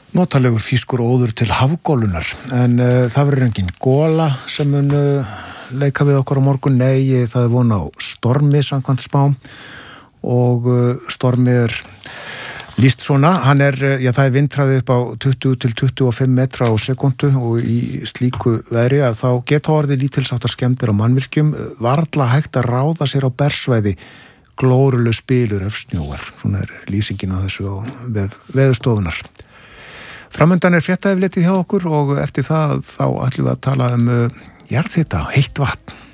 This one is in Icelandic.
notalegur þýskur óður til hafgólunar, en það verður engin góla sem mun leika við okkur á morgun. Nei, það von á stormi samkvæmt spám og stormið lýst svona, hann það vindhraði upp á 20 til 25 metra á sekundu og í slíku veðri að þá geta orðið lítilsháttar skemmdir á mannvirkjum, varla hægt að ráða sér á bersvæði, glóruleg spilur ef snjóar. Svona lýsingin á þessu á veðurstofunar. Framundan fréttaefletið hjá okkur og eftir það þá ætlum við að tala jarðhita, heitt vatn.